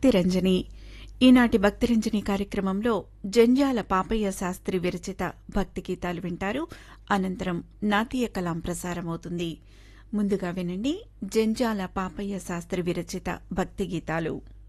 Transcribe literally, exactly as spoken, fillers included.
భక్తిరంజని. ఈనాటి భక్తిరంజని కార్యక్రమంలో జంధ్యాల పాపయ్య శాస్త్రి విరచిత భక్తి గీతాలు వింటారు. అనంతరం నాట్య కలాం ప్రసారమవుతుంది. ముందుగా వినండి జంధ్యాల పాపయ్య శాస్త్రి విరచిత భక్తి గీతాలు.